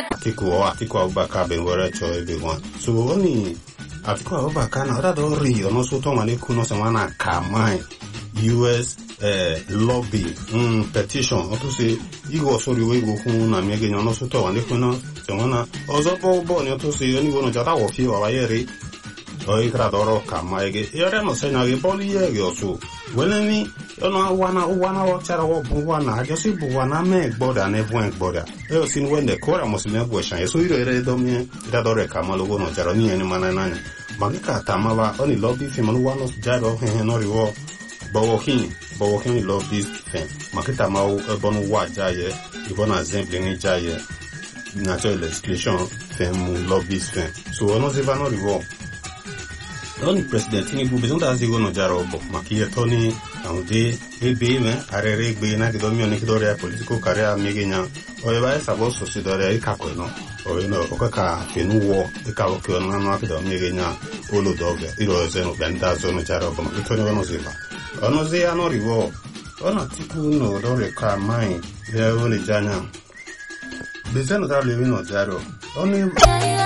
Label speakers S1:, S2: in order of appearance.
S1: Atiku Abubakar been where everyone. So only Atiku Abubakar na other don't read no so to many kuno se wana kamai US lobby petition to say igo so riwe go fun na mi agenya no so to wane kuno se wana ozo bo ni to say oni go no jata wo fi wa yere o ikradoro kamai ge yere no se na ge boli ye ge so weneni ono wana wa chara wo bu wana just bu wana me gboda na ebu gboda e sin when the kora muslim go shan so ire do mi da dore kamalo go no jaro ni eni mana nanya magika tamava oni lobby fi manu wano jaro he no riwo bawo kin lobby fe magita mau bonu wa jaye ibona zemble ni jaye na to legislation fe mu lobby fe so ono zeva no riwo Oni president ni bu besoin d'azigo no jaro bo makiye toni aude ebe me arere gbe na gido mi oni kidore political career megenya o eba sabo so sidore ikako no o no okaka fenu wo ikalo ke no na kido megenya olo doge iro zeno benda zo no jaro bo makitoni wono ziva ono ze ano riwo ono tiku no dore ka mai ya woni janya bezeno da lewi no jaro oni